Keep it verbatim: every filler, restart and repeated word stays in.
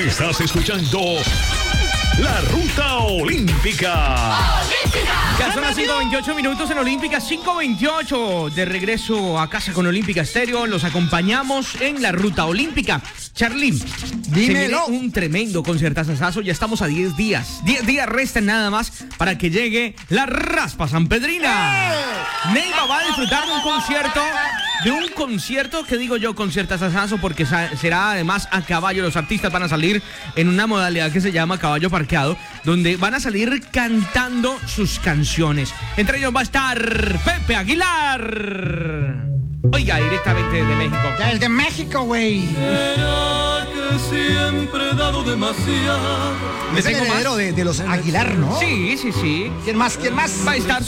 Estás escuchando La Ruta Olímpica. Ya son las cinco veintiocho minutos en Olímpica, cinco veintiocho. De regreso a casa con Olímpica Estéreo. Los acompañamos en la Ruta Olímpica. Charly, dímelo. Se viene un tremendo concertazazazo. Ya estamos a diez días. diez días restan nada más para que llegue la Raspa Sanpedrina. ¡Eh! Neiva va a disfrutar de un concierto. De un concierto que digo yo concertazazo porque será además a caballo. Los artistas van a salir en una modalidad que se llama caballo parqueado, donde van a salir cantando sus canciones. Entre ellos va a estar Pepe Aguilar. Oiga, directamente de México. Ya es de México, güey. Era que siempre he dado demasiado. Es el heredero de, de los Aguilar, ¿no? Sí, sí, sí. ¿Quién más? ¿Quién más? Va a estar